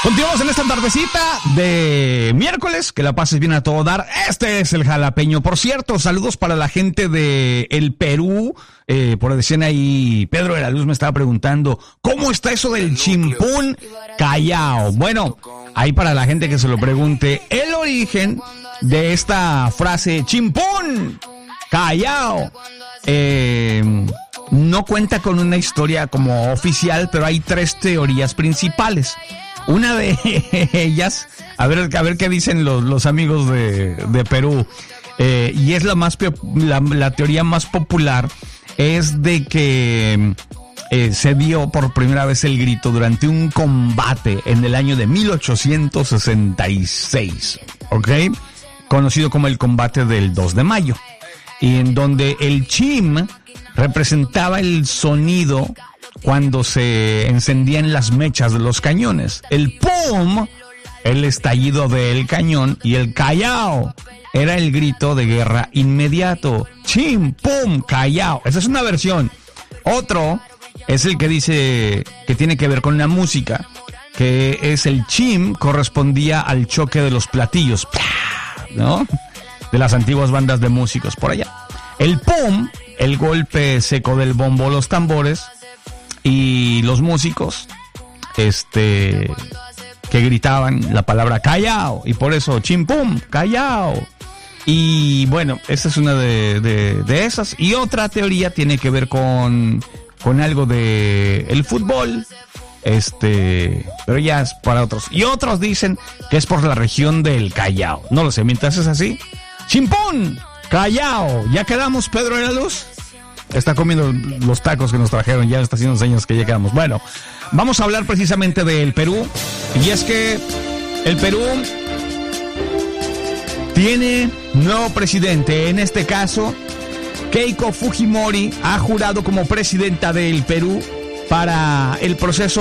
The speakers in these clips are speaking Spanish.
Continuamos en esta tardecita de miércoles, que la pases bien a todo dar. Este es el Jalapeño. Por cierto, saludos para la gente de el Perú. Por decir ahí, Pedro de la Luz me estaba preguntando, ¿cómo está eso del chimpún Callao? Bueno, ahí para la gente que se lo pregunte, el origen de esta frase, chimpún Callao, no cuenta con una historia como oficial, pero hay 3 teorías principales. Una de ellas, a ver qué dicen los amigos de Perú, y es la teoría más popular, es de que se dio por primera vez el grito durante un combate en el año de 1866, ¿ok? Conocido como el combate del 2 de mayo, y en donde el chim representaba el sonido cuando se encendían las mechas de los cañones. El pum, el estallido del cañón, y el callao era el grito de guerra inmediato. Chim, pum, callao. Esa es una versión. Otro es el que dice que tiene que ver con la música, que es el chim correspondía al choque de los platillos, ¿no? De las antiguas bandas de músicos por allá. El pum, el golpe seco del bombo, los tambores y los músicos, que gritaban la palabra callao, y por eso chimpum, callao. Y bueno, esa es una de esas. Y otra teoría tiene que ver con algo de el fútbol, pero ya es para otros. Y otros dicen que es por la región del Callao. No lo sé, mientras es así, chimpún, callao. Ya quedamos, Pedro de la Luz. Está comiendo los tacos que nos trajeron, ya está haciendo señas que ya quedamos. Bueno, vamos a hablar precisamente del Perú. Y es que el Perú tiene nuevo presidente. En este caso, Keiko Fujimori ha jurado como presidenta del Perú para el proceso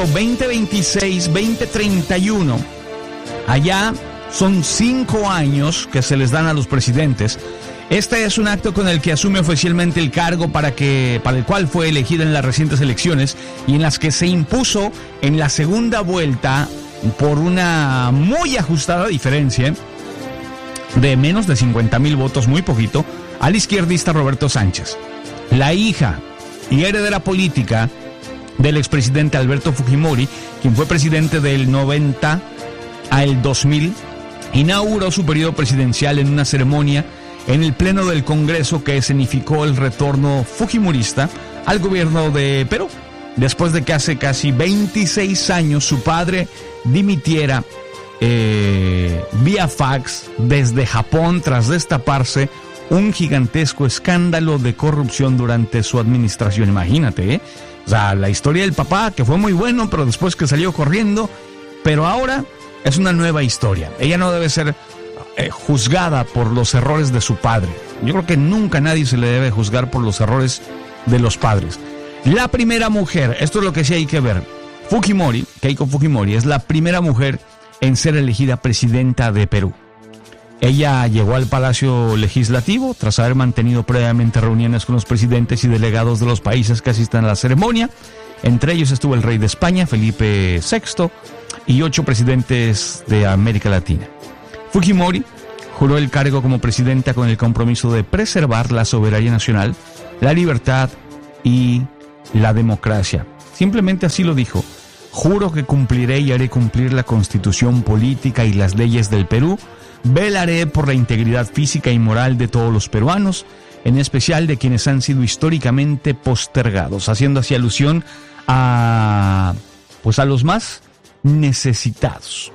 2026-2031. Allá son 5 años que se les dan a los presidentes. Este es un acto con el que asume oficialmente el cargo para el cual fue elegida en las recientes elecciones y en las que se impuso en la segunda vuelta por una muy ajustada diferencia de menos de 50,000 votos, muy poquito, al izquierdista Roberto Sánchez. La hija y heredera política del expresidente Alberto Fujimori, quien fue presidente del 90 al 2000, inauguró su periodo presidencial en una ceremonia en el Pleno del Congreso que escenificó el retorno fujimorista al gobierno de Perú, después de que hace casi 26 años su padre dimitiera vía fax desde Japón tras destaparse un gigantesco escándalo de corrupción durante su administración. Imagínate, O sea, la historia del papá, que fue muy bueno, pero después que salió corriendo, pero ahora es una nueva historia. Ella no debe ser juzgada por los errores de su padre. Yo creo que nunca a nadie se le debe juzgar por los errores de los padres. La primera mujer, esto es lo que sí hay que ver, Keiko Fujimori, es la primera mujer en ser elegida presidenta de Perú. Ella llegó al Palacio Legislativo tras haber mantenido previamente reuniones con los presidentes y delegados de los países que asisten a la ceremonia. Entre ellos estuvo el rey de España, Felipe VI, y 8 presidentes de América Latina. Fujimori juró el cargo como presidenta con el compromiso de preservar la soberanía nacional, la libertad y la democracia. Simplemente así lo dijo. Juro que cumpliré y haré cumplir la Constitución política y las leyes del Perú. Velaré por la integridad física y moral de todos los peruanos, en especial de quienes han sido históricamente postergados, haciendo así alusión a los más necesitados.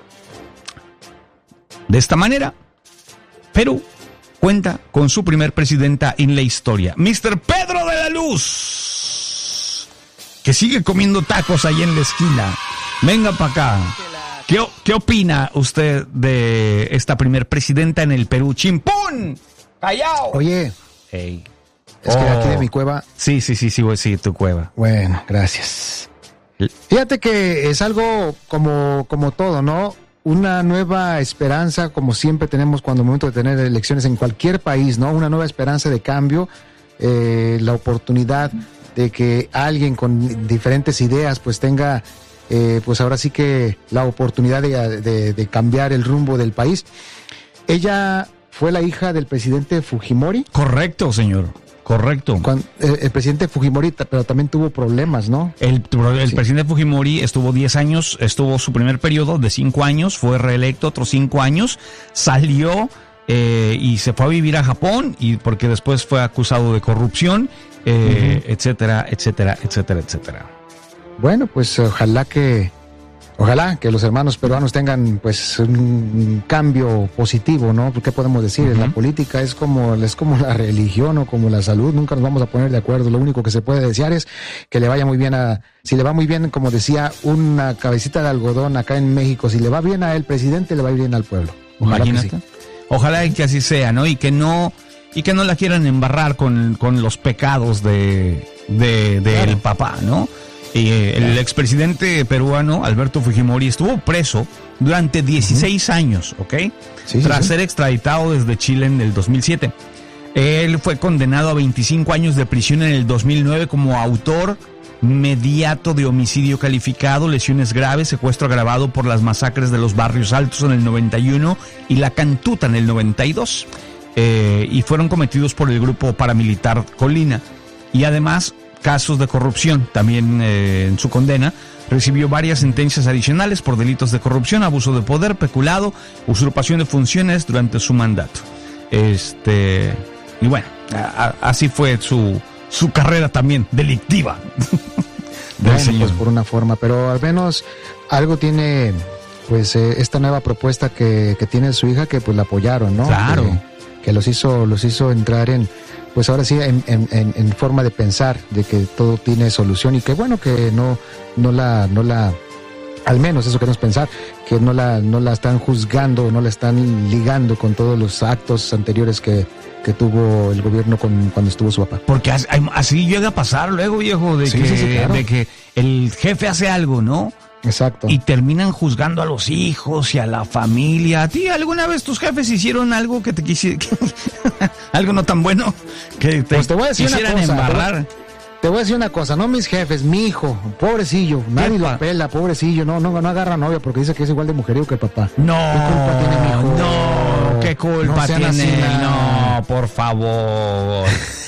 De esta manera, Perú cuenta con su primer presidenta en la historia, Mr. Pedro de la Luz, que sigue comiendo tacos ahí en la esquina. Venga para acá. ¿Qué opina usted de esta primer presidenta en el Perú? ¡Chimpún! ¡Callao! Oye, hey. Es que aquí de mi cueva... Sí, tu cueva. Bueno, gracias. Fíjate que es algo como todo, ¿no? Una nueva esperanza, como siempre tenemos cuando es momento de tener elecciones en cualquier país, ¿no? Una nueva esperanza de cambio, la oportunidad de que alguien con diferentes ideas pues tenga pues ahora sí que la oportunidad de cambiar el rumbo del país. Ella fue la hija del presidente Fujimori. Correcto, señor. Correcto. El presidente Fujimori, pero también tuvo problemas, ¿no? El presidente Fujimori estuvo 10 años, estuvo su primer periodo de 5 años, fue reelecto otros 5 años, salió y se fue a vivir a Japón, y porque después fue acusado de corrupción, etcétera, etcétera, etcétera, etcétera. Bueno, pues ojalá que los hermanos peruanos tengan pues un cambio positivo, ¿no? ¿Qué podemos decir? La política es como la religión o como la salud, nunca nos vamos a poner de acuerdo. Lo único que se puede desear es que le vaya muy bien si le va muy bien, como decía, una cabecita de algodón acá en México, si le va bien a el presidente, le va a ir bien al pueblo. Ojalá. Imagínate. Que sí. Ojalá que así sea, ¿no? Y que no la quieran embarrar con los pecados de el papá, ¿no? El expresidente peruano, Alberto Fujimori, estuvo preso durante 16 años, ¿ok? Tras ser extraditado desde Chile en el 2007. Él fue condenado a 25 años de prisión en el 2009 como autor mediato de homicidio calificado, lesiones graves, secuestro agravado por las masacres de los Barrios Altos en el 91 y La Cantuta en el 92. Y fueron cometidos por el grupo paramilitar Colina. Y además, casos de corrupción. También en su condena recibió varias sentencias adicionales por delitos de corrupción, abuso de poder, peculado, usurpación de funciones durante su mandato. Y bueno, así fue su carrera también delictiva. Bueno, pues por una forma, pero al menos algo tiene pues esta nueva propuesta que tiene su hija, que pues la apoyaron, ¿no? Claro. Que los hizo entrar en, pues ahora sí, en forma de pensar, de que todo tiene solución, y que bueno, que no la, al menos eso queremos pensar, que no la están juzgando, no la están ligando con todos los actos anteriores que tuvo el gobierno cuando estuvo su papá. Porque así llega a pasar luego, viejo, claro, de que el jefe hace algo, ¿no? Exacto. Y terminan juzgando a los hijos y a la familia. ¿A ti alguna vez tus jefes hicieron algo que te quisieran, algo no tan bueno, que te, pues te voy a decir quisieran una cosa, embarrar? Te voy a decir una cosa, no mis jefes, mi hijo, pobrecillo, nadie lo pela, pobrecillo, no agarra novia porque dice que es igual de mujeriego que el papá. No, ¿qué culpa tiene mi hijo? No, ¿qué culpa tiene? Así, no, por favor.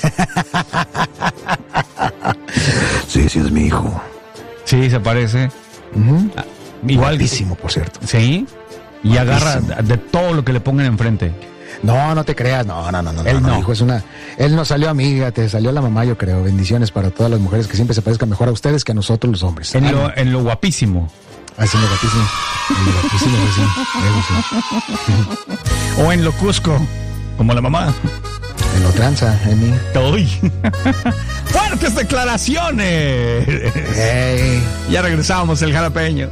Sí, es mi hijo. Sí, se parece. Igual. Guapísimo, por cierto. Sí. Y agarra de todo lo que le pongan enfrente. No te creas, no. Él no. Hijo, él no salió a mí, te salió a la mamá, yo creo. Bendiciones para todas las mujeres, que siempre se parezcan mejor a ustedes que a nosotros los hombres. En lo guapísimo. Así, en lo guapísimo. Sí. O en lo cusco, como la mamá. En lo tranza, en mí. ¡Uy! ¡Fuertes declaraciones! Hey. Ya regresamos, el jalapeño.